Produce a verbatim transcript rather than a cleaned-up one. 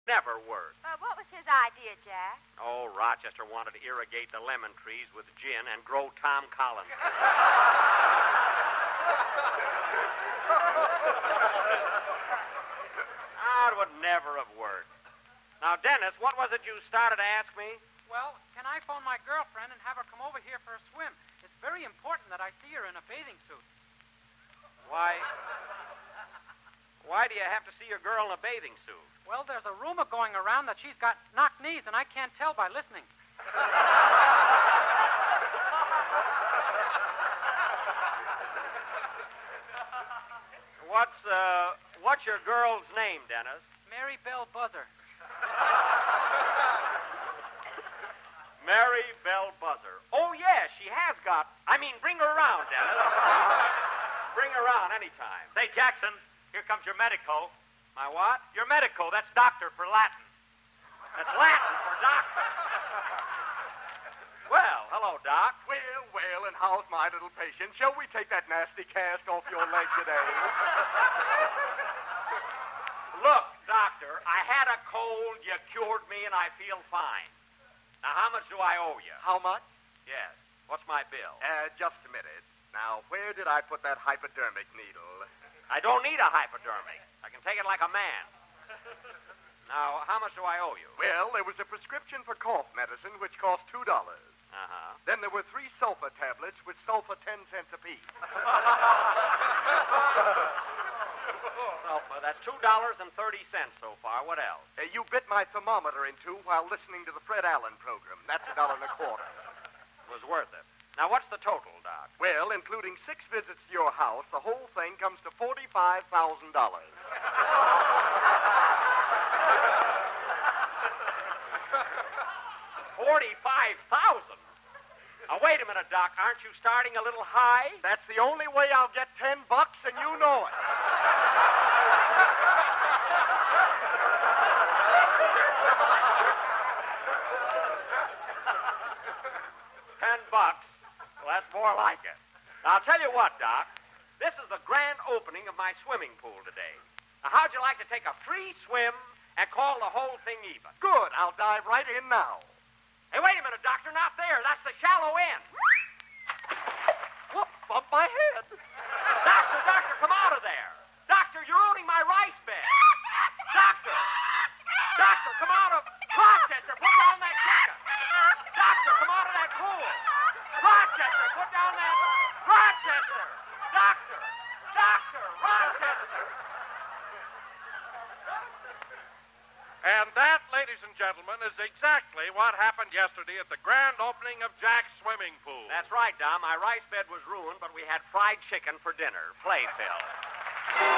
never work. Uh, what was his idea, Jack? Oh, Rochester wanted to irrigate the lemon trees with gin and grow Tom Collins. Oh, it would never have worked. Now, Dennis, what was it you started to ask me? Well, can I phone my girlfriend and have her come over here for a swim? It's very important that I see her in a bathing suit. Why... Why do you have to see your girl in a bathing suit? Well, there's a rumor going around that she's got knocked knees, and I can't tell by listening. What's, uh, what's your girl's name, Dennis? Mary Bell Buzzer. Mary Bell Buzzer. Oh, yes, she has got... I mean, bring her around, Dennis. Bring her around anytime. Say, Jackson, here comes your medico. My what? Your medico, that's doctor for Latin. That's Latin for doctor. Well, hello, Doc. Well, well, and how's my little patient? Shall we take that nasty cast off your leg today? Look, doctor, I had a cold, you cured me, and I feel fine. Now, how much do I owe you? How much? Yes. What's my bill? Uh, just a minute. Now, where did I put that hypodermic needle? I don't need a hypodermic. I can take it like a man. Now, how much do I owe you? Well, there was a prescription for cough medicine, which cost two dollars. Uh-huh. Then there were three sulfur tablets, which sold for ten cents apiece. Sulfur, that's two dollars and thirty cents so far. What else? Uh, you bit my thermometer in two while listening to the Fred Allen program. That's a dollar and a quarter. It was worth it. Now, what's the total, Doc? Well, including six visits to your house, the whole thing comes to forty-five thousand dollars. forty-five thousand? Now, wait a minute, Doc. Aren't you starting a little high? That's the only way I'll get ten bucks, and you know it. Ten bucks? Well, that's more like it. Now, I'll tell you what, Doc. This is the grand opening of my swimming pool today. Now, how'd you like to take a free swim and call the whole thing even? Good. I'll dive right in now. Hey, wait a minute, Doctor. Not there. That's the shallow end. Whoop, bump my head. Doctor, doctor, come out of there. Doctor, you're ruining my rice bed. Doctor. Doctor, come out of... Rochester, put down that chicken. Doctor, come out of that pool. Rochester, put down that... Rochester. Doctor. Doctor. Rochester. And that, ladies and gentlemen, is exactly what happened yesterday at the grand opening of Jack's swimming pool. That's right, Dom. My rice bed was ruined, but we had fried chicken for dinner. Play, Phil.